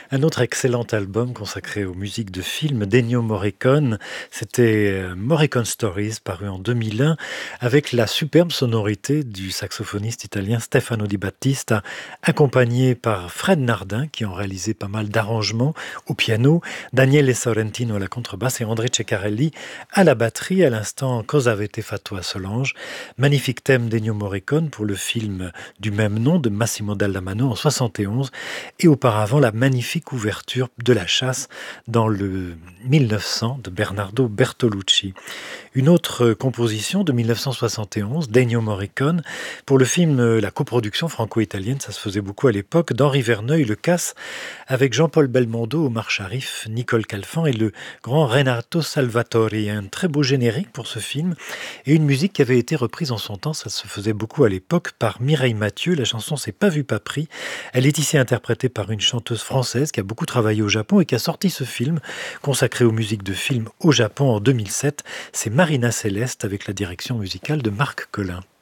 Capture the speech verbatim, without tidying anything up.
Un autre excellent album consacré aux musiques de films d'Ennio Morricone, c'était euh, Morricone Stories, paru en deux mille un, avec la superbe sonorité du saxophoniste italien Stefano Di Battista, accompagné par Fred Nardin, qui ont réalisé pas mal d'arrangements au piano, Daniele Sorrentino à la contrebasse et André Ceccarelli à la batterie. À l'instant, Cosa avete fatto a Solange, magnifique thème d'Ennio Morricone pour le film du même nom de Massimo Dallamano en soixante et onze, et auparavant la magnifique ouverture de La Chasse dans le mille neuf cents de Bernardo Bertolucci. Une autre composition de mille neuf cent soixante et onze d'Ennio Morricone pour le film, euh, la coproduction franco-italienne, ça se faisait beaucoup à l'époque, d'Henri Verneuil, Le Casse, avec Jean-Paul Belmondo, Omar Sharif, Nicole Calfan et le grand Renato Salvatori. Un très beau générique pour ce film et une musique qui avait été reprise en son temps, ça se faisait beaucoup à l'époque, par Mireille Mathieu. La chanson C'est pas vu pas pris. Elle est ici interprétée par une chanteuse française qui a beaucoup travaillé au Japon et qui a sorti ce film consacré aux musiques de films au Japon en deux mille sept. C'est Marina Céleste avec la direction musicale de Marc Collin.